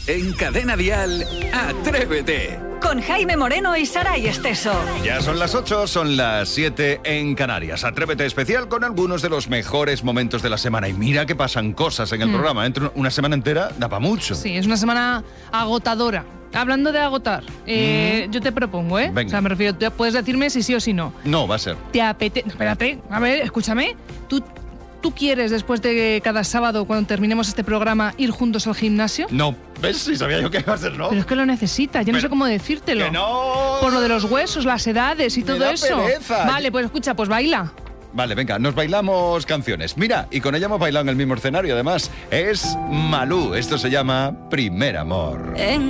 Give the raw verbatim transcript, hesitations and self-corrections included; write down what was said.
En Cadena Dial, Atrévete. Con Jaime Moreno y Saray Esteso. Ya son las ocho, son las siete en Canarias. Atrévete especial con algunos de los mejores momentos de la semana. Y mira que pasan cosas en el mm. programa. Entre una semana entera da para mucho. Sí, es una semana agotadora. Hablando de agotar, eh, mm. yo te propongo, ¿eh? Venga. O sea, me refiero, tú puedes decirme si sí o si no. No, va a ser. ¿Te apetece? Espérate, a ver, escúchame. ¿Tú, ¿Tú quieres, después de cada sábado, cuando terminemos este programa, ir juntos al gimnasio? No. ¿Ves? Sí, sabía yo que iba a ser no. Pero es que lo necesitas, yo Pero, no sé cómo decírtelo. ¡Que no! Por lo de los huesos, las edades y Me todo da eso. pereza. Vale, pues escucha, pues baila. Vale, venga, nos bailamos canciones. Mira, y con ella hemos bailado en el mismo escenario, además. Es Malú, esto se llama Primer Amor. En